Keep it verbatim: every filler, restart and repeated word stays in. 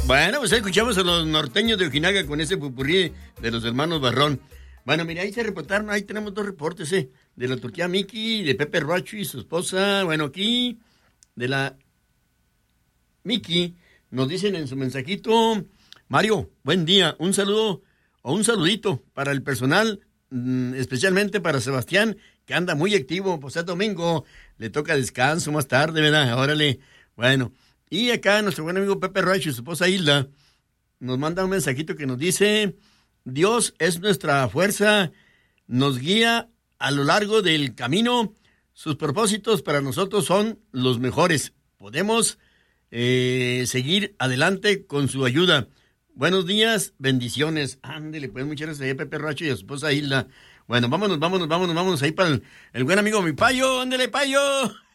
Bueno, pues escuchamos a los norteños de Ojinaga con ese pupurrí de los hermanos Barrón. Bueno, mira, ahí se reportaron, ahí tenemos dos reportes, ¿eh? De la Turquía Miki, de Pepe Roacho y su esposa. Bueno, aquí, de la Miki, nos dicen en su mensajito, Mario, buen día, un saludo o un saludito para el personal, especialmente para Sebastián, que anda muy activo, pues es domingo, le toca descanso más tarde, ¿verdad? Órale, bueno. Y acá nuestro buen amigo Pepe Roacho y su esposa Hilda nos manda un mensajito que nos dice, Dios es nuestra fuerza, nos guía a lo largo del camino, sus propósitos para nosotros son los mejores, podemos eh, seguir adelante con su ayuda. Buenos días, bendiciones. Ándele, pues muchas gracias a Pepe Roacho y a su esposa Hilda. Bueno, vámonos, vámonos, vámonos, vámonos ahí para el, el buen amigo mi Payo, ándele Payo.